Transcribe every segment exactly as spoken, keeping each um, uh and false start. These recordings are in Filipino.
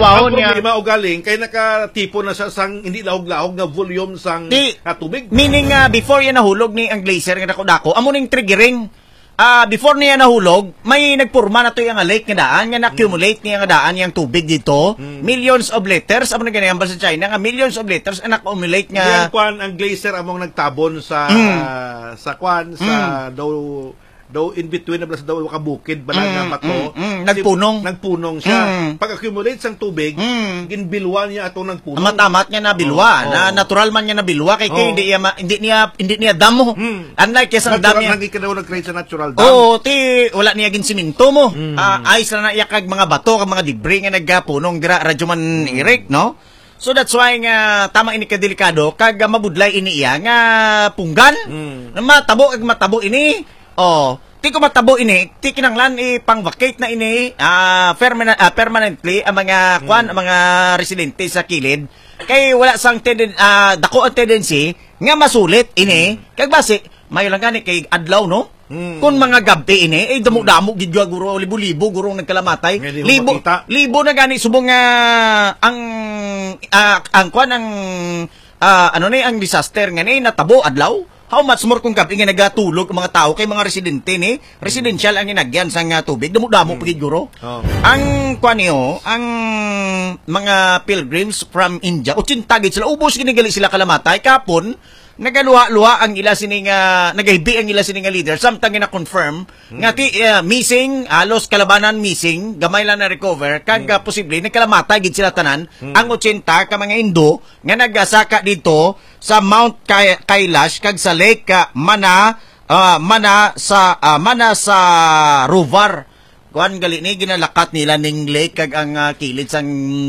kalawahon ang niya. problema o galing kay nakatipo na sa sang hindi lahog-lahog nga volume sang Di, uh, tubig. Meaning uh, before yan nahulog ni ang glacier nga dako-dako, amo ning triggering. Ah, uh, before niya nahulog, may nagpurma na to yung lake nga daan, nga na-accumulate niya nga daan yung tubig dito. Mm. Millions of liters, amo na ganyan ba sa China, nga millions of liters ang na-accumulate nga. Yan kwan ang glacier among nagtabon sa mm. uh, sa kwan sa mm. daw daw in between na daw kabukid bala nga mm, bato. Mm, mm, nagpunong. Nagpunong siya. Mm. Pag-accumulate sang tubig, mm. ginbilwa niya atong nagpunong. Matamat niya na bilwa, oh, na oh. natural man niya na bilwa kay oh. kay hindi niya hindi niya hindi niya damo. Mm. Unlike kay dam niya. Naging daw nag-create sa natural dam. Oo, oh, ti wala niya gin siminto mo. Mm. Uh, ayos na iya kag mga bato kag mga debris nga nagpunong dira radyo man mm. Eric, no? So that's why nga tama ini kadelikado kag mabudlay ini iya nga punggan. Mm. Na matabo kag matabo ini. Oh, ti ko matabo ini, ti kinanglan i pang-vacate na ini uh, permanent, uh, permanently ang mga mm. kwan, ang mga residente sa kilid kay wala sang tenden, uh, dako ang tendency nga masulit ini mm. kag base mayo lang gani kay adlaw no. Mm. Kung mga gabi ini ay damo-damo gid guro libo-libo gurong nagkalamatay. Libo libo na gani subong nga ang uh, ang kwan ang uh, ano ni ang disaster nga ni natabo adlaw. How much more kung gabi nga nagatulog ang mga tao kay mga residente ni residential ang ginagyan sa nga tubig damo-damo pagid guro. Oh. Ang kwan niyo, ang mga pilgrims from India utsinta gid sila ubos ginigali sila kalamatay kapon nagaluha-luha ang ila sining uh, nagahibi ang ila sining leader samtang na confirm mm. nga ti uh, missing halos kalabanan missing gamay lang na recover kag mm. posible nagkalamatay gid sila tanan mm. ang ochenta ka mga Indo nga nagasaka dito sa Mount Kay Kailash kag sa Lake uh, Mana uh, Mana sa uh, Mana sa Rovar kuan gali ni ginalakat nila ning lake kag ang uh, kilid sang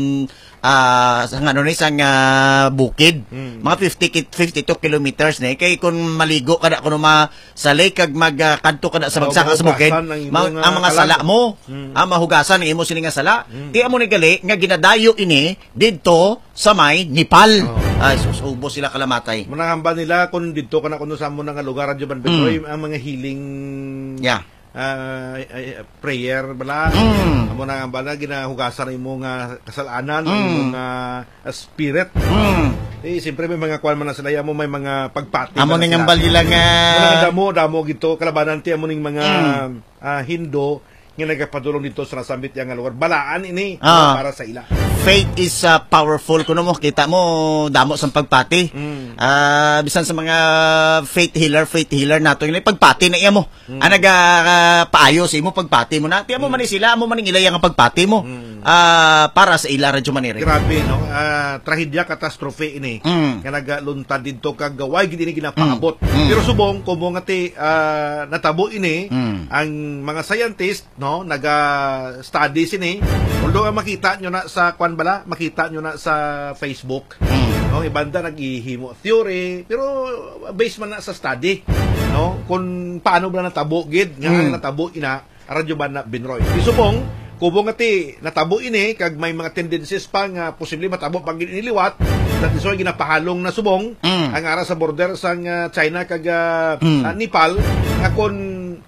ah uh, sang ano ni sang uh, bukid mm. mga fifty, fifty-two kilometers ni kay kun maligo kada kuno ma sa lake kag magkanto uh, kada sa magsaka sa bukid ma, ang mga sala mo mm. ang mahugasan ang imo sini nga sala mm. ti amo ni gali nga ginadayo ini didto sa may Nepal oh. ay susubo sila kalamatay manangamba nila kun didto kana kuno sa mo nga lugar radyo ban Bedroy mm. ang mga healing yeah Uh, uh, prayer bala mm. amo na bala ginahugasan imo nga kasalanan mm. imo nga uh, spirit mm. eh siyempre may mga kuan man sa laya mo may mga pagpati amo ning ambali lang nga damo damo gito kalabanan ti amo ning mga mm. uh, Hindo nga nagapadulong dito sa nasambit yang lugar balaan ini ah. para sa ila. Faith is uh, powerful kuno mo kita mo damo sa pagpati. Mm. Uh, bisan sa mga faith healer, faith healer nato yung pagpati na iya mo. Mm. Ang naga uh, paayo sa imo pagpati mo na. Tiyan mo mm. man sila, amo man ila yang pagpati mo. Mm. Uh, para sa ila radyo maniri. Grabe no. Uh, trahedya katastrofe ini. Mm. Nga nagaluntad didto kag gaway gid ini ginapaabot. Mm. Pero subong kumo nga ti uh, natabo ini mm. ang mga scientist no naga-study sini. Although ang makita nyo na sa kwan bala, makita nyo na sa Facebook. Mm. No, ibanda nag-ihimo theory, pero based man na sa study, no? Kung paano ba natabo gid, nga mm. natabo ina radyo ba na Binroy. Isubong kubo nga ti natabo ini kag may mga tendencies pa nga posible matabo pag iniliwat that is why ginapahalong na subong mm. ang ara sa border sang uh, China kag uh, mm. uh, Nepal nga kon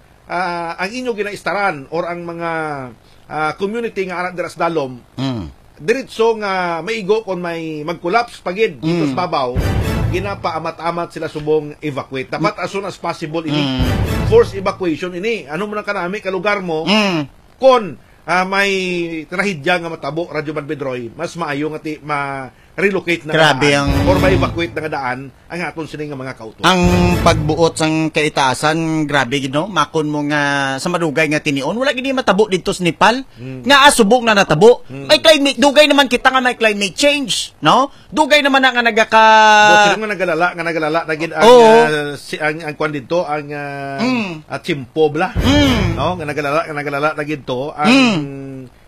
Uh, ang inyo ginaistaran or ang mga uh, community nga anak deras dalom mm. diretso nga maigo kon may mag-collapse pagid dito mm. sa babaw ginapaamat-amat sila subong evacuate dapat as soon as possible ini mm. force evacuation ini ano man kanami ka lugar mo mm. kon uh, may trahedya nga matabo radyo man Bedroy mas maayo nga ti ma relocate na grabe daan ang or ma-evacuate na daan ang aton sini nga mga kauto. Ang pagbuot sang kaitaasan grabe gid no makon mo nga sa madugay nga tinion wala gid matabo dito sa Nepal mm. nga asubok na natabo. Mm. May climate dugay naman kita nga may climate change no dugay naman na nga nagaka Buti nga nagalala nga nagalala na gid ang, oh. uh, si, ang ang kwan dito ang uh, mm. at chimpo bla mm. no nga nagalala nga nagalala na gid to ang mm.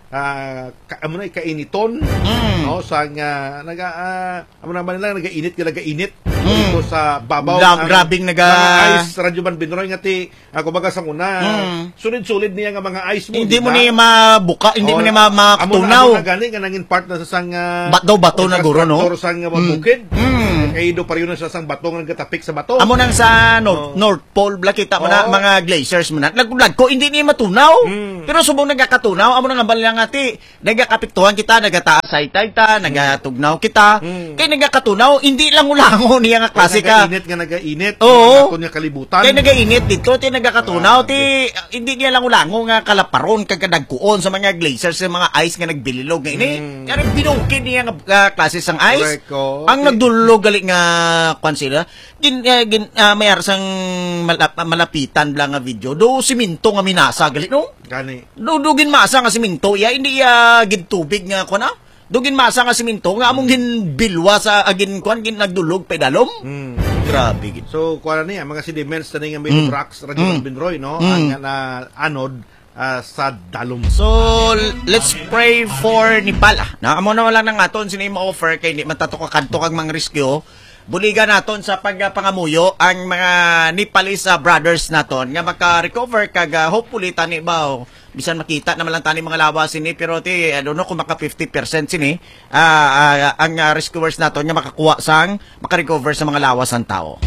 Uh, ka, amo na kainiton mm. no sa nga naga uh, amo na nila nagainit ka nagainit dito sa babaw Lam, grabing naga mga ice Radyoman Binroy nga ti ako baga sa una Mm. sulid-sulid niya nga mga ice mo Hindi di mo ba? niya mabuka, hindi mo Oh, niya ma- makatunaw. amo na gani nga nangin part na sa sang uh, Bat daw bato na guro, no? sang uh, bukid. Mm. Kay do pariyo na sa sang bato nga nagkatapik sa bato. Amo nang sa North, Oh. North Pole, bla kita mo na Oh. mga glaciers mo na. Nagbulag ko, hindi niya matunaw. Mm. Pero subong nagkakatunaw, amo nang ambal nga ti, nagkakapiktuhan kita, nagataas tay ta, nagatugnaw kita. Mm. Kay nagkakatunaw, hindi lang ulango niya nga klase ka. Nagainit nga nagainit. Oo. Ato niya kalibutan. Kay nagainit dito, ti nagkakatunaw, Ah, ti hindi niya lang ulango nga kalaparon kagkadagkuon sa mga glaciers, sa mga ice nga nagbililog nga ini. Mm. Kaya binukid niya nga uh, klase sang ice. Correct ko. Ang nagdulog gali nga kwan sila, gin, uh, gin uh, mayar sang malap, malapitan lang nga video, do siminto nga minasa gali no. Gani. Do do gin masa nga siminto ya, hindi ya gid tubig nga kwan ah. Do gin masa nga siminto nga among gin bilwa sa agin kwan gin nagdulog pedalom. Mm. Grabe gid. So, kuha na niya, mga sediments na nga may Mm. rocks, Radyoman Mm. Binroy, no? Mm. Ang na anod ah, sa dalom. So, let's pray for Nepal. Ah. Na amo na wala nang aton sini ma-offer kay di matato ka kadto kag mga rescue. Buligan naton sa pagpangamuyo ang mga Nepalese uh, brothers naton nga maka-recover kag uh, hopefully tani ba oh, bisan makita naman lang tani mga lawas sini pero ti I don't know kung maka fifty percent sini uh, uh, ang uh, rescuers naton nga makakuha sang maka-recover sa mga lawas ang tao.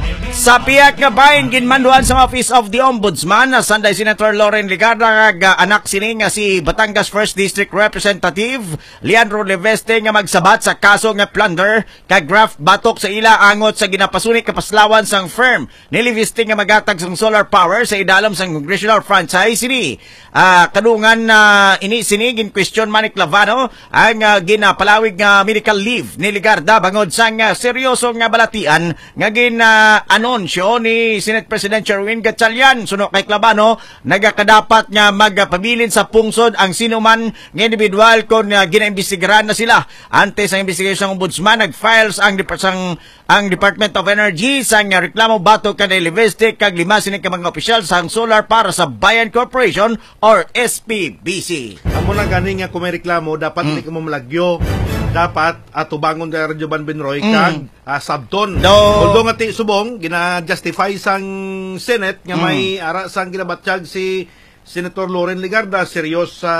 Sa piyak nga bahin ginmanduan sa Office of the Ombudsman na Sunday Senator Loren Ligarda nga anak sini nga si Batangas first District Representative Leandro Leveste nga magsabat sa kaso nga plunder kag graft batok sa ila angot sa ginapasunik kapaslawan sang firm ni Leveste nga magatag sang solar power sa idalom sang congressional franchise sini. Uh, kadungan na uh, ini sini gin question man ni Clavano ang uh, ginapalawig nga medical leave ni Ligarda bangod sang uh, seryoso nga balatian nga gin uh, anunsyo ni Senate President Sherwin Gatchalian suno kay Clavano nagakadapat nga magpabilin sa pungsod ang sinuman nga individual kon uh, ginaimbestigaran na sila ante sa investigation ng ombudsman nag-files ang sang ang Department of Energy sang uh, reklamo batok kay Leveste kag lima sini ka mga opisyal sang solar para sa Bayan Corporation or S P B C. Amo na gani nga kung may reklamo, dapat hindi ka mo malagyo. Dapat atubangon kay Radyoman Binroy Mm. kag uh, sabton. No. Although nga ti subong gina-justify sang Senate nga Mm. may ara sang ginabatsyag si Senator Loren Ligarda serious sa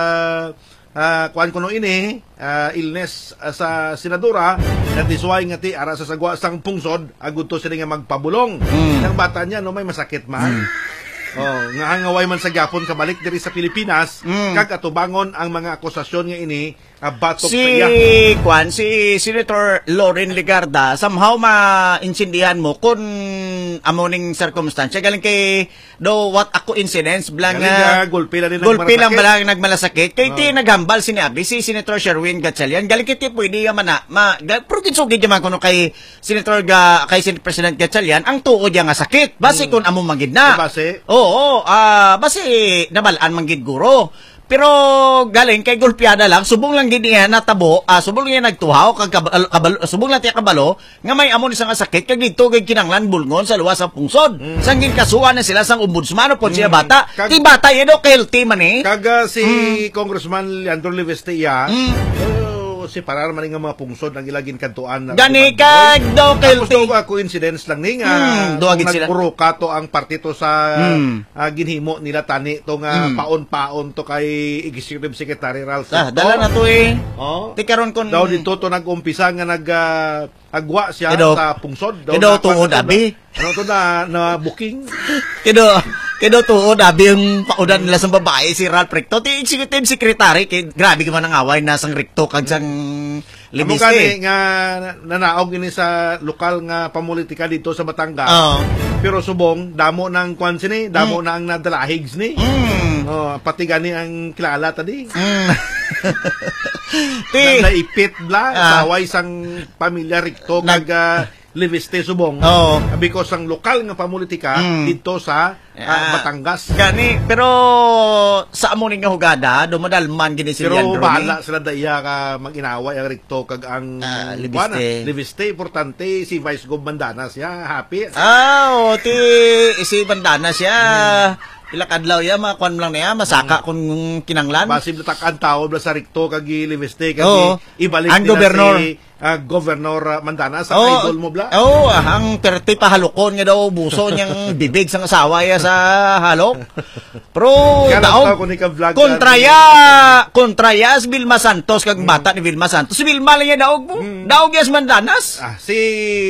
uh, kuan kuno ini uh, illness uh, sa senadora that is why nga ti ara sa sagwa sang pungsod aguto sila nga magpabulong. Mm. Ang bata niya no may masakit man. Oh, nga hangaway man sa Japon kabalik diri sa Pilipinas Mm. kag atubangon ang mga akusasyon nga ini uh, batok Si sa iya. Kwan, si Senator Loren Ligarda, somehow ma-insindihan mo kung amoning circumstansya. Galing kay do what ako incidents, bilang Galing nga, gulpi lang din gulpi lang nagmalasakit. balang nagmalasakit. Kay ti naghambal sinabi si Senator Sherwin Gatchalian. Galing kay ti pwede nga mana, ma, ga- pero kinsugid naman kuno kay Senator ga, kay Senate President Gatchalian, ang tuod niya nga sakit. Base kung amo manggid na. Base? Oo, ah, base nabalaan manggid guro. Pero galing kay gulpiada lang, subong lang gid niya natabo, ah, subong lang niya nagtuhaw kag kabalo, kabalo, subong lang tiya kabalo nga may amo ni sang sakit kag dito kay kinanglan bulngon sa luwas sa pungsod. Mm. Sang ginkasuhan na sila sang ombudsman po siya Mm. bata. Kag- Ti bata yedo healthy man eh. Kag uh, si Congressman Leandro Leveste iya, Mm. oh, si parar man nga mga pungsod ang ilagin kantuan na Gani Radyoman kag Binroy. daw Tapos healthy. daw, uh, coincidence lang ni nga Mm, duwagin sila. nagpuro kato ang partito sa Mm. uh, ginhimo nila tani to nga Mm. paon-paon to kay Executive Secretary Ralph Ah, Sito. dala na to eh. Oh. Ti karon kon Daw dito to nag-umpisa nga nag uh, agwa siya Kido- sa pungsod. kido na- tuod, na- abi. Ano to na, na booking? Kido, kido tuod abi yung paudan nila sa babae si Ralph Recto. Ti executive secretary kay grabe ka man ang away na sang Recto kag sang Amo Libiste. kani nga nanaog ini sa lokal nga pamulitika dito sa Batangas. Oo. Pero subong damo ng kwan sini, damo na ang nadalahigs ni. Mm. Oh, pati gani ang kilala tadi. Mm. Ti, Na naipit bla Ah. saway sang pamilya Ricto Nag- kag uh, Leviste subong. Oo. Because ang lokal nga pamulitika Mm. dito sa ah, Ah. Batangas. gani, pero sa amo ning nga hugada, dumadalman gini si Pero Leandro bahala ni. sila daya ka mag-inaway ang Ricto kag ang Ah, Leviste. kuwan, ah, Leviste importante si Vice Gov Mandanas ya happy. Ah, o, ti, si Bandana siya. Ilak adlaw ya, makuan lang na ya, masaka kung kinanglan. Basim na takan tao bla sa rikto kagi liveste kagi Oo. ibalik Ang nila gobernur. si ah, Governor ah, Mandana sa Oo. idol mo bla. Oo, ah, ang perti pahalukon nga daw buso niyang bibig sang asawa ya sa halok. Pero Kaya daog tao ko ni ka vlog kontraya, kontraya si Vilma Santos kag bata ni Vilma Santos. Si Vilma lang ya daog mo. Daog ya sa Mandanas. Ah, si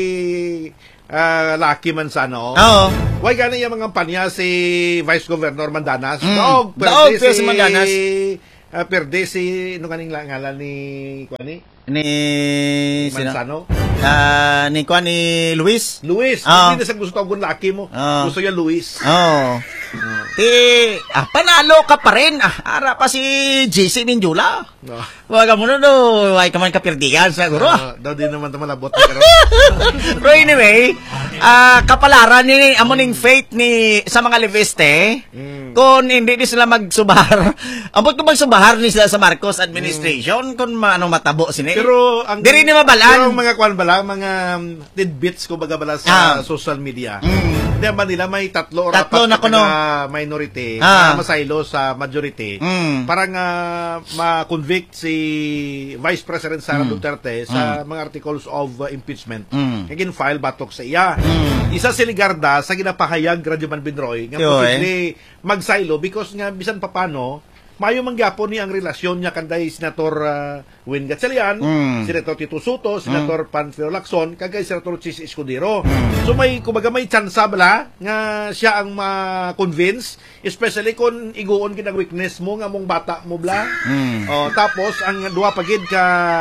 ah, Lucky Manzano. Oo. Why gani yung mga panya si Vice Governor Mandanas? Mm. Daog, Daog, perde si Mandanas. ah, perde si, ano kaning la- ngalan ni, kwani? Ni sino? Manzano? Ah, ni kuan ni Luis. Luis. Ah. Hindi na sa gusto kong Lucky mo. Ah. Gusto niya Luis. Oh. Ti, ah, panalo ka pa rin. Ah, ara pa si J C Minjula. No. Wag mo no, ay ka man kapirdigan siguro. Ah, daw din naman ito malabot na karon. Pero anyway, ah, kapalaran ni amoning faith ni sa mga Leveste, Mm. kung hindi di sila magsubahar, ambot ko magsubahar ni sila sa Marcos administration, kung maano matabo sini. Pero ang Diri ni mabalaan. Pero ang mga kwan bala, mga um, tidbits ko baga bala sa Ah. social media. Mm. Hindi ba nila may tatlo or Tatlo na apat kuno. na minority Ah. na masaylo sa majority. Mm. Parang uh, ma-convict si Vice President Sara Mm. Duterte sa mga articles of uh, impeachment. Mm. Kagin file batok sa iya. Mm. Isa si Ligarda sa ginapahayag Radyoman Binroy nga Yo, posible magsaylo because nga bisan papano mayo manggapon ni ang relasyon niya kanday Senator uh, Win Gatchalian, Mm. Senator Tito Soto, Senator Panfilo Lacson, kagay Senator Chis Escudero. So may kumbaga may tsansa bala nga siya ang ma-convince, especially kung iguon kinang weakness mo nga mong bata mo bla. Mm. Oh, tapos ang duha pagid ka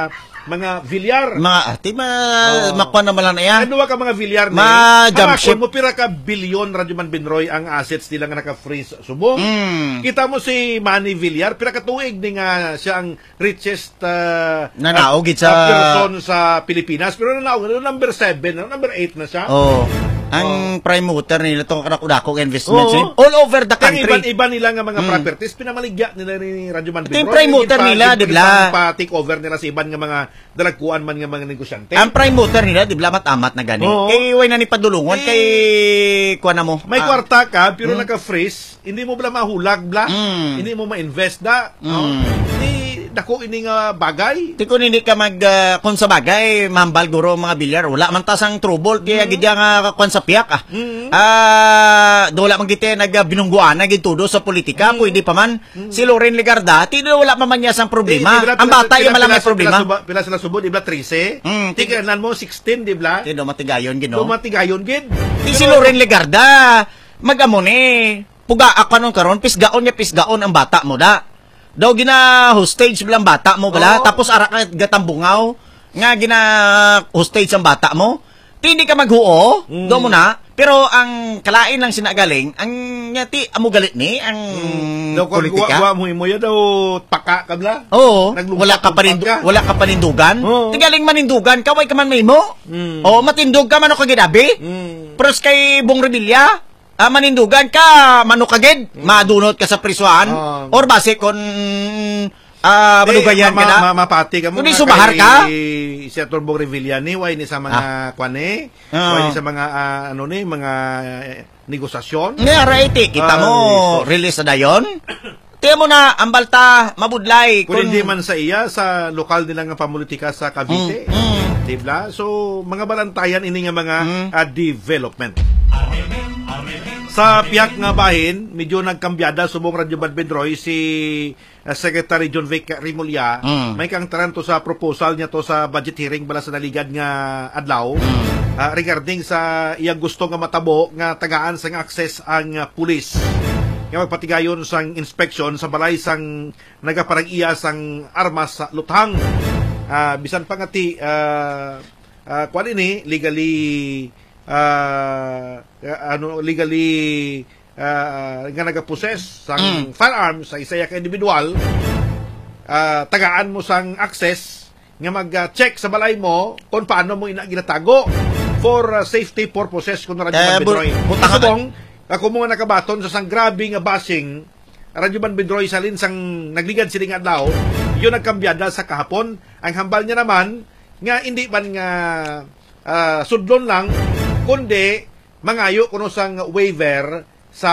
mga Villar. Mga ati ma Oh. makuha naman lang na yan. Ano ka mga Villar ni? Ma- jump Hamakon ship. mo pira ka bilyon Radyoman Binroy ang assets nila nga naka-freeze subong. Mm. Kita mo si Manny Villar, pira ka tuig ni nga siya ang richest uh, Nanaog at- sa- at person sa Pilipinas. Pero nanaog, ano, number seven, ano, number eight na siya. Oh. Ang prime mover nila itong kanakudakong investments Oo. in all over the Kaya country. iba, iba nila nga mga Mm. properties, pinamaligya nila ni Radyoman Ito Binroy. yung prime mover Naging pa- nila, naging di ba? Pa-take over nila sa iban nga mga dalagkuan man nga mga negosyante. Ang prime mover nila, di ba, amat na gani. Oo. Kay way na ni padulungon, Eh, kay kuha na mo. May Ah, kwarta ka, pero naka-freeze, hindi mo bala mahulag, bla. Mm. Hindi mo ma-invest, da. No? Mm. Hindi, dako ini nga bagay. Di kung hindi ka mag, uh, kung sa bagay, mahambal guro mga bilyar, wala man tasang trouble, kaya Mm. gidya nga kwan sa piyak, ah. Mm. Ah, do wala man gite nagbinungguan na gitudo sa politika, Mm. pwede pa man. Si Loren Legarda, tino wala pa man niya sang problema. Di- di ba, Ang pila- bata yung pila- malang may pila- problema. Pila, suba- pila sila subod, di ba, trese? Mm. Tingnan mo, sixteen, di ba? Tino matigayon gino. Dumatigayon, gid. Di si Loren Legarda, magamo ni, puga ako nung karon, pisgaon niya pisgaon ang bata mo da. Daw gina hostage bilang bata mo bala, Oo. tapos ara ka gatambungaw, nga gina hostage ang bata mo. Ti hindi ka maghuo, Mm. do mo na. Pero ang kalain lang sinagaling, ang nyati amo galit ni ang Daw kung politika. guwa mo mo ya daw paka ka bla. Oo, Naglumpat- wala ka panindu lumpat ka. wala ka panindugan. Oo. Tigaling manindugan, kaway ka man may mo. Mm. Oo, matindog ka man o kagidabi. Mm. Pros kay Bong Revilla, ah, manindugan ka, manukagid, madunot ka sa prisuan, Ah. or base kon ah, manugayan ma- ka na. ma- ma- mapati ka mo. Kundi nga subahar kay ka? Senator Bong Revillani, way ni sa mga kwane, Ah. way ni sa mga, ah, ano ni, mga eh, negosasyon. Nga, right, eh, kita Ay, mo, sus. release na dayon. Tiyan mo na, ang balta, mabudlay. Kung hindi man sa iya, sa lokal nila nga pamulitika sa Cavite. Mm, mm. Diba? So, mga balantayan ini nga mga Mm. ah, development. Sa piyak nga bahin, medyo nagkambyada subong Radyo Badbedroy si uh, Secretary John Vic Rimulya. Mm. May kang taran to sa proposal niya to sa budget hearing bala sa naligad nga adlaw. Uh, regarding sa iyang gusto nga matabo nga tagaan sang access ang uh, pulis. Nga magpatigayon sang inspection sa balay sang nagaparang iya sang armas sa luthang. Uh, bisan pa nga ti uh, uh, kwan ini legally uh, ano legally uh, nga nagaposes sang Mm. firearms sa isa ka individual, uh, tagaan mo sang access nga mag-check sa balay mo kung paano mo ina ginatago for uh, safety purposes kung Radyo Eh, Man Bedroy. bu- butang- Subong, ako mo nga nakabaton sa sang grabe nga bashing Radyo Man Bedroy sa linsang nagligad siling adlaw, yun nagkambyada sa kahapon. Ang hambal niya naman nga hindi man nga uh, sudlon lang kundi mangayo kuno sang waiver sa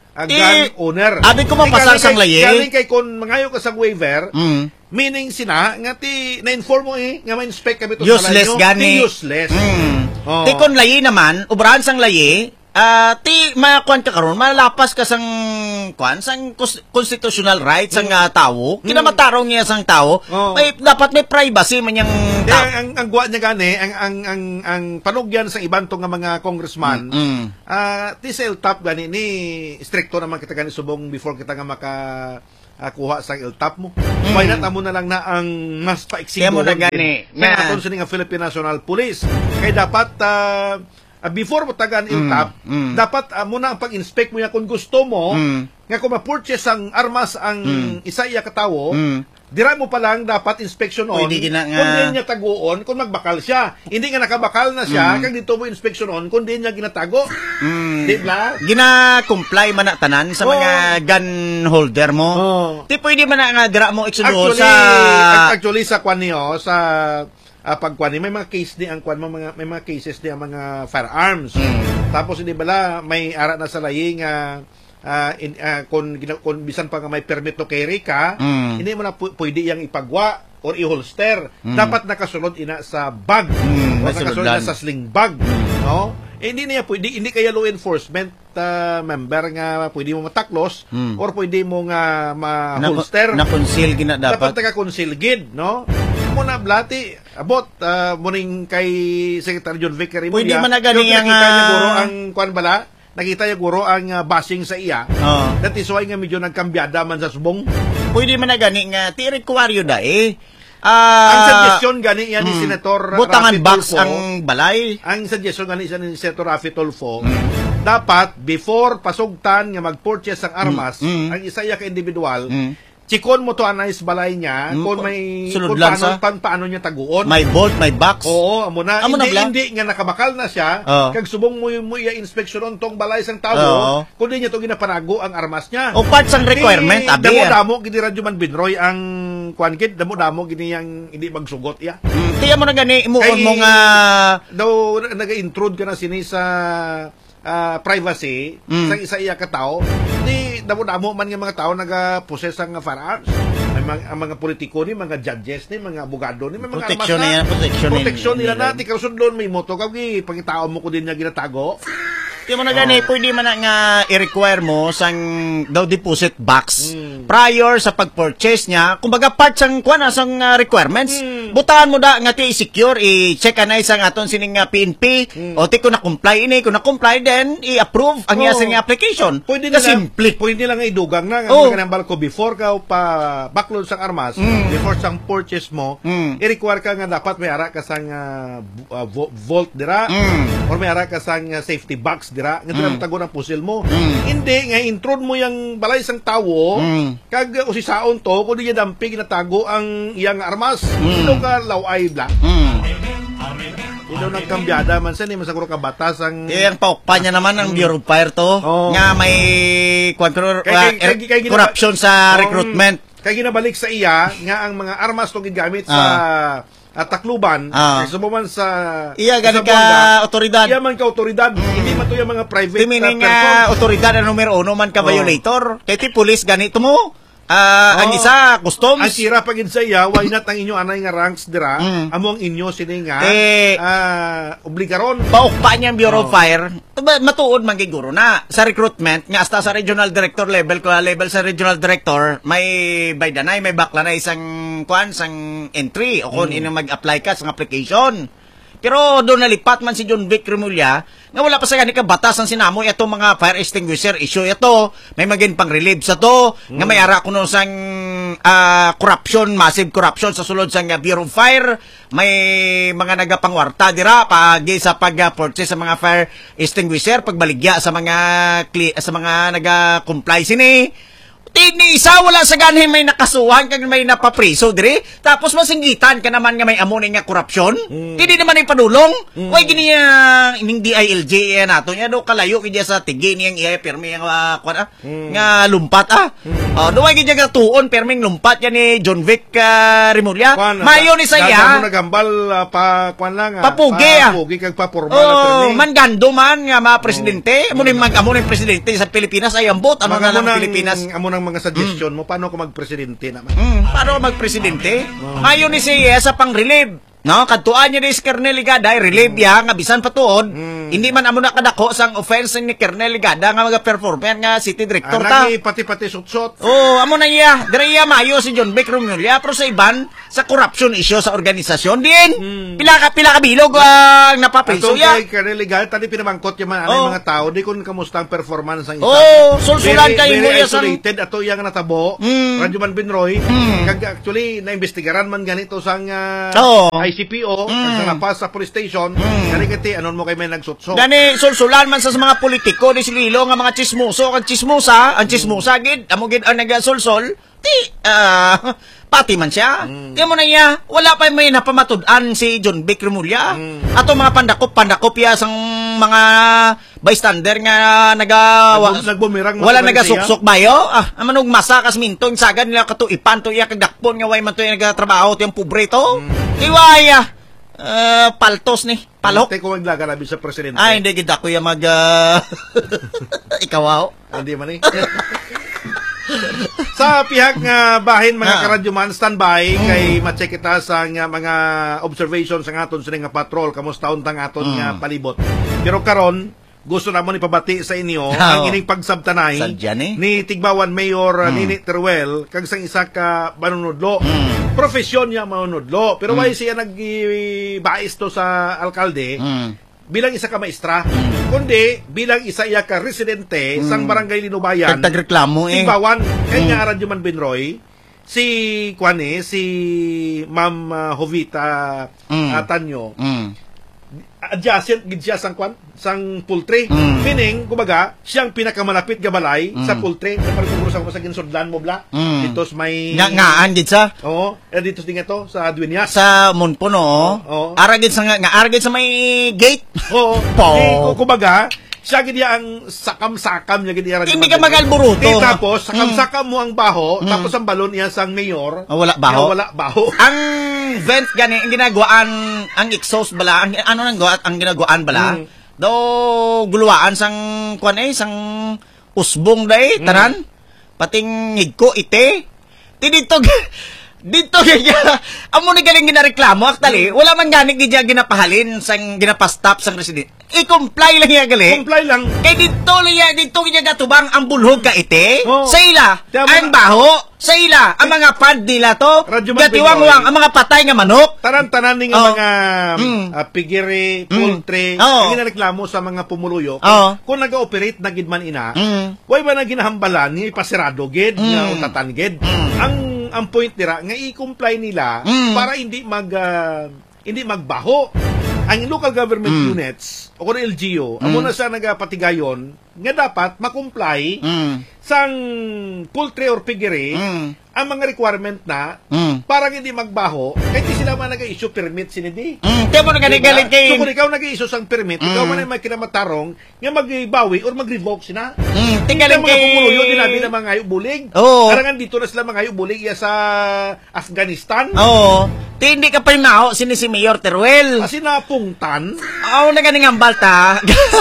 ang gun Eh, owner. abi ko mapasar Galing sang kay- layi. Galing kay kung mangayo ka sa waiver, Mm. meaning sina, nga ti, na-inform mo eh, nga ma-inspect kami ito Useless gani. Ti useless. Mm. Oo. Ti kon layi naman, ubrahan sang layi, ah ti makuan ka karon, malapas ka sang kuan sang cons- constitutional rights sang uh, tao. Kinamatarong niya sang tao. Oo. May dapat may privacy man yang Kaya tao. ang, ang, ang guwa niya gani, ang, ang, ang, ang panugyan sa ibang to nga mga congressman, Mm. ah ti sa L-top gani, ni stricto naman kita gani subong before kita nga maka ah, kuha sa L-top mo. Why not amo na lang na ang mas paiksing Kaya mo na buhon gani. din. Kaya Na- aton sa nga Philippine National Police. Kaya dapat ah, ah, before mo tagan L-top, mm. dapat ah, muna ang pag-inspect mo yan kung gusto mo, Mm. nga kung ma-purchase ang armas ang isa iya katawo, Mm. dira mo pa lang dapat inspection on. Pwede gina nga. Kung di niya taguon, kung magbakal siya. Hindi nga nakabakal na siya, kag dito mo inspection on, kung di niya ginatago. Mm. Di ba? Gina-comply man na tanan sa Oo. mga gun holder mo. Oo. Ti pwede man na nga dira mo iksuduhol Actually, sa actually sa kwan niyo, sa uh, pagkwan ni, may mga case ni ang kwan mo, mga, may mga cases ni ang mga firearms. Tapos hindi bala, may ara na sa laying uh, uh, in, uh, kung, gina- kung bisan pa nga may permit to carry ka, Mm. hindi mo na pu- pwede yang ipagwa or i-holster. Dapat nakasulod ina sa bag. Mm, o may nakasulod sulodlan. ina sa sling bag. No? Eh, hindi niya pwede, hindi kaya law enforcement uh, member nga pwede mo mataklos Mm. or pwede mo nga na, ma-holster. na conceal gina Dapat dapat. taga-consilgid, no? Muna blati, abot, uh, muning kay Secretary John Vic Rimulya. Pwede man na gani yung yang, nakita niya ah, guro ang, kwan bala, nakita niya guro ang uh, bashing sa iya. Oo. That is why nga medyo nagkambyada man sa subong. Pwede man na gani nga ti require da eh. ang Ah, suggestion gani yan ni mm, Senator butangan Rafi box Tulfo, ang balay. ang suggestion gani siya ni Senator Rafi Tulfo, Mm. dapat, before pasugtan nga mag-purchase ang armas, Mm, mm. ang isa iya ka individual, Mm. chikon mo to anais balay niya, Mm, kung may, sulod kung lang paano, sa- pa- paano niya taguon. May bolt, may box. Oo, amo na. Amo na hindi, bla? hindi nga nakabakal na siya. Oo. Kag subong mo mo iya inspeksyon tong balay sang tao, Oo. kundi niya to ginapanago ang armas niya. O parts ang requirement, Di- abi. ah. Damo-damo gini Radyo Man Binroy ang kwan kid, damo-damo gini yang hindi magsugot ya. Mm, tiya mo na gani imuon Kay- mo nga Daw naga-intrude ka na sini sa ah, privacy Mm. sa isa iya ka tao. Di damo-damo man nga mga tao naga-possess ang firearms. May mga, ang mga politiko ni, mga judges ni, mga abogado ni, may mga Protection armas na yan, protection protection nila. nila na. Ti kasunod may moto kag pangitao mo ko din niya ginatago. Di mo na gani, pwede man na nga i-require mo sang daw deposit box prior sa pag-purchase niya. Kumbaga parts ang kuan na sang uh, requirements. Butahan mo da nga ti i-secure, i-check na isang aton sining uh, P N P o ti kung na-comply ini, kung na-comply then i-approve ang iya Oo. sing application. Pwede na nila, simple. pwede nila nga idugang na. Oo. Ang mga ko before ka pa backload sang armas, before sang purchase mo, Mm. i-require ka nga dapat may ara ka sang uh, bu- uh, vo- vault dira Mm. or may ara ka sang uh, safety box dira nga dira Mm. tago ng pusil mo. Mm. Hindi nga intrude mo yung balay sang tawo Mm. kag uh, usisaon to kundi niya dampig na tago ang iyang armas. Mm. Ito ka laway bla. Mm. Ito nagkambyada man sa ni masaguro ka batas ang Eh, ang paukpa niya naman ng Bureau of Fire to, Oo. nga may kontrol, Kay- kay- kay- kay ginaba- corruption sa Kung- recruitment. Kaya ginabalik sa iya nga ang mga armas to gigamit sa ah, Tacloban, Ah. sa sumuman sa Iya, gani sa ka Buanga, otoridad. iya man ka otoridad, hindi man to yung mga private Timining uh, persons. nga otoridad ang numero uno man ka Oo. violator. Kaya ti police ganito mo. Ah, ang Oo. isa customs. Ang sira pagin sa iya, why not ang inyo anay nga ranks dira, Mm. amo ang inyo sini nga Eh, ah, obligaron. Paukpa niya ang Oo. Bureau of Fire. Ba- Matuod man giguro na sa recruitment nga hasta sa regional director level ko level sa regional director may by danay may bakla na isang kuan sang entry o kung ino mag-apply ka sa application. Pero doon nalipat man si John Vic Rimulya nga wala pa sa gani ka batas ang sinamoy ito mga fire extinguisher issue ito may maging pang relieve sa to nga may ara kuno sang ah, corruption massive corruption sa sulod sang uh, Bureau of Fire may mga nagapangwarta dira pagi sa pag-purchase sa mga fire extinguisher pagbaligya sa mga cli- sa mga naga-comply sini Tini isa wala sa ganhe may nakasuhan kag may napapriso dire. Tapos masinggitan ka naman nga may amo nga korupsyon. Mm. Tini naman ay padulong. Mm. Way gini uh, ining D I L J ya nato nya do kalayo kidya sa tigi niyang iya permi nga uh, kwan ah, mm. nga lumpat ah. Mm. Oh, do way gidya ga tuon perming lumpat ya ni John Vic uh, Rimulya. Mayo ni saya. Mo nagambal uh, pa kwan lang ah. Papugi ah. Papugi kag papormal oh, permi. Man gando man nga mga presidente. Amo mm. ni mag amo ni presidente sa Pilipinas ay ambot ano na lang Pilipinas. Amo nang mga suggestion mm. mo paano ko magpresidente naman. Mm, paano magpresidente? Oh. Mayo ni siya sa pang-relieve. No, kadtuan niya ni si Kernel Ligada, relieve mm. ya nga bisan patuod. Mm. Hindi man amo na kadako sang offense ni Kernel Ligada nga mga-performer nga city director ah, ta. Lagi pati-pati sutsot. Oh, amo na iya. Dire iya mayo si John Vic Rimulya pero sa iban sa corruption issue sa organisasyon din. Mm. Pila ka pila ka bilog ang uh, napapriso ya. Kay Kernel Ligada tadi pinamangkot yung mga, oh. mga tao di kun kamusta ang performance ang isa. Oh, sulsulan kay mo ya sang isolated ato yang natabo. Mm. Radyoman Binroy mm. kag actually naimbestigaran man ganito sang uh, oh. I C P O mm. sa lapas sa police station mm. kani kati anon mo kay may nagsutso gani sulsulan man sa mga politiko ni sililo nga mga chismoso kag chismosa ang chismosa gid amo gid ang nagasulsol ti uh, pati man siya mm. kaya mo na iya wala pa may napamatud-an si John Vic Rimulya mm. ato mga pandakop pandakop ya sang mga bystander nga naga nagbumirang wala nagasuksok bayo ah amanog masa kas mintong sagad nila kato ipan to iya kag dakpon nga way man to nagatrabaho to yung pobre to mm. iwaya uh, paltos ni palok te ko maglagalabi sa presidente ay hindi gid ako ya mag uh, ikaw hindi man eh sa pihak nga bahin mga ah. karadyoman standby mm. kay ma-check kita sa nga mga observations sa aton sa nga patrol kamusta untang aton mm. nga palibot pero karon gusto na mo ni pabati sa inyo oh. ang ining pagsabtanay eh. ni Tigbawan Mayor mm. Nini Teruel kag sang isa ka manunudlo mm. profesyon niya manunudlo pero mm. way siya nagbais to sa alkalde mm. bilang isa ka maestra, mm. kundi bilang isa iya ka residente mm. sang barangay Linubayan. Tagreklamo eh. Tigbawan, kaya mm. nga Radyoman Binroy, si Kwane, si Ma'am uh, Jovita mm. uh, Tanyo, mm. adjacent gid siya sang kwan, sang poultry. Mm. Meaning, kumbaga, siyang pinakamalapit nga balay mm. sa poultry. Sa parikurusan ko sa ginsudlan mo bla. Mm. Dito may nga ngaan gid sa. Oo, eh dito din ito sa Dueñas. Sa Monpono. Oo. Oh. Ara gid sa nga, nga ara gid sa may gate. Oo. Eh, kumbaga, siya gid ang sakam-sakam niya gid iya. Hindi ka magalburuto. Di tapos sakam-sakam mo ang baho, mm. tapos ang balon niya sang mayor. Oh, wala baho. Wala baho. Ang vent gani ang ginagawaan ang exhaust bala, ang ano nang gawa ang ginagawaan bala. Mm. Do guluwaan sang kuan eh sang usbong dai tanan. Mm. Pating higko ite. Ti dito dito gaya amo ni galing ginareklamo actually wala man gani gidya ginapahalin sang ginapastop sang resident i-comply lang iya gali comply lang kay dito liya dito gidya gatubang ang bulhog ka ite oh. Sa ila Diba, ang baho sa ila ang mga pad nila to gatiwang-wang ang mga patay nga manok taran-tanan ning oh. mga mm. uh, pigiri poultry mm. oh. ang ginareklamo sa mga pumuluyok oh. kung naga-operate na gid man ina mm. way man ginahambalan ni pasirado gid mm. nga utatan gid mm. ang ang point nila nga i-comply nila mm. para hindi mag uh, hindi magbaho ang local government mm. units o kung L G U mm. amo na sa nagapatigayon nga dapat makomply mm. sang poultry or piggery mm. ang mga requirement na mm. para hindi magbaho kahit di sila man nag-issue permit sinidi mm. kaya mo nag-galing kay so kung ikaw nag-issue sang permit mm. ikaw man ay may kinamatarong nga magbawi or mag-revoke sila mm. tinggaling kay mga pumuluyo dinabi na mga hayop bulig oh. karangan dito na sila mga hayop bulig iya sa Afghanistan oo oh. Hindi ka pa yung nao, sini si Mayor Teruel. Kasi napungtan. Oo, na ganing ang balta.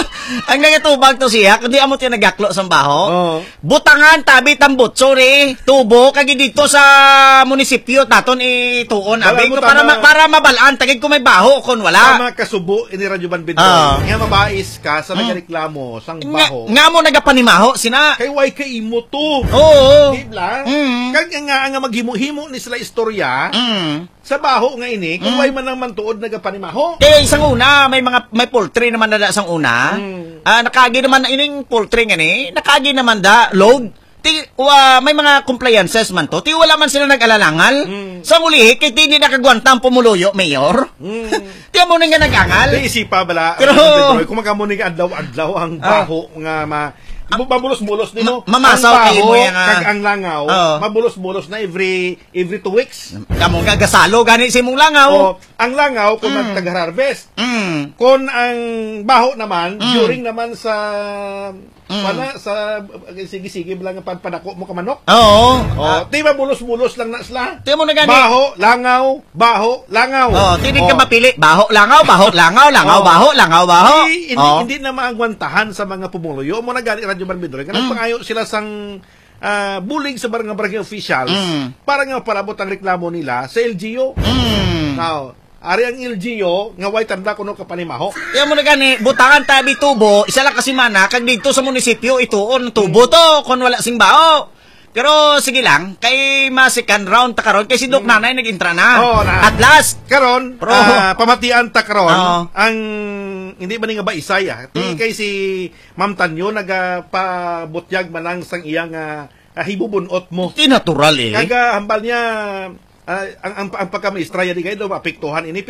Ang nagatubag to siya, kundi amot yung nagaklo sa baho. Oh. Butangan, tabi, tambutso, ni, tubo, kagi dito sa munisipyo, naton ituon. Abig ko, para, ma, para mabalaan, tagig ko may baho, kung wala. Tama kasubo, ini Radyoman Binroy. Oh. Nga mabais ka sa nagareklamo, sang baho. Nga, nga mo nagapanimaho, sina. Kay way kay imo to. Oo. Dibla? Mm. Kag nga, nga maghimo-himo ni sila istorya, mm. sa baho nga ini kung mm. way man nang mantuod nagapanimaho. Eh isang una may mga may poultry naman na sang una. Mm. Ah nakagi naman ining poultry nga ni, nakagi naman da load. Ti uh, may mga compliances man to. Ti wala man sila nag-alalangal. Mm. Sa muli kay ti ni nakagwanta ang pumuluyo mayor. Mm. Ti mo nga nag-angal. Ti isipa bala. Pero kung magamo ni adlaw-adlaw ang baho ah. nga ma mabulos-bulos din mo. Ma- mamasaw ang kayo mo baho, yung, ah, kag ang langaw, Oo. mabulos-bulos na every every two weeks. Kamo nga gasalo gani si mong langaw. O, ang langaw kung mm. nag-harvest. Mm. Kung ang baho naman, Mm. during naman sa Mm. wala sa sige-sige lang ang panpadako mo ka manok. Oo. O, Ah, di ba bulos-bulos lang na sila? Tiyan mo na gani. Baho, langaw, baho, langaw. Oh, tinig ka O, mapili. Baho, langaw, baho, langaw, langaw, Oh. baho, langaw, baho. Hindi, hindi, Oh. hindi na maagwantahan sa mga pumuluyo. Mo na gani Radyo Barbidor. Kanang Mm. pangayo sila sang ah, bulig sa barangay barangay officials Mm. para nga palabot ang reklamo nila sa L G U. Mm. Now, ari ang L G U nga way tanda kuno ka panimaho. Tiyan mo na gani, butangan tabi tubo, isa lang kasi mana, kag dito sa munisipyo, ituon, tubo to, kung wala sing bao. Pero sige lang, kay masikan round ta karon kay si Doc Nanay nag-intra na. Oo, na. At last, Karon, Pro. ah, pamatian ta karon Oo. ang hindi ba ni nga ba isay ah. Ti Mm. kay si Ma'am Tanyo nagapabutyag manang sang iyang uh, hibubunot mo. di natural eh. Kaga hambal niya ah, ang ang, ang pagkamaestra ya di kayo apektuhan ini